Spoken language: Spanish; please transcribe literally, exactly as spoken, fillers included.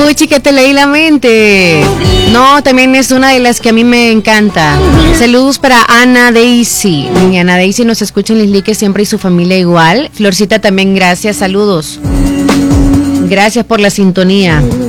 Puchi, que te leí la mente. No, también es una de las que a mí me encanta. Saludos para Ana Daisy. Mi Ana Daisy nos escucha en Lislique siempre y su familia igual. Florcita también, gracias, saludos. Gracias por la sintonía.